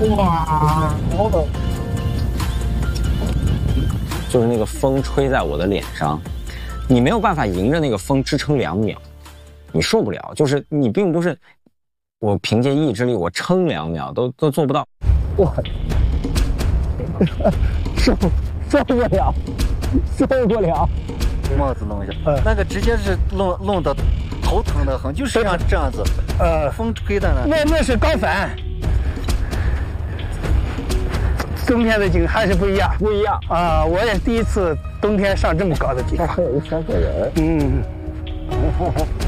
哇，好冷！ 就是那个风吹在我的脸上，你没有办法迎着那个风支撑2秒，你受不了。就是你并不是我凭借意志力我撑2秒都做不到。 哇，受不了，受不了！ 帽子弄一下，那个直接是弄得头疼的很，就是像这样子，风吹的呢。 那是高反。冬天的景还是不一样啊！我也第一次冬天上这么高的地方。还有3个人。